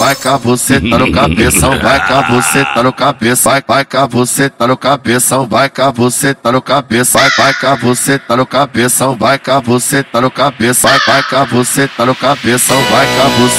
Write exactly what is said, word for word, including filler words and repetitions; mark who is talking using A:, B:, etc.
A: vai cá você tá no cabeção, vai cá você tá no cabeça, vai, vai cá você tá no cabeção, vai cá você tá no cabeça, vai, vai cá você tá no cabeção, vai cá você tá no cabeça, vai, vai cá você tá no cabeção, vai cá você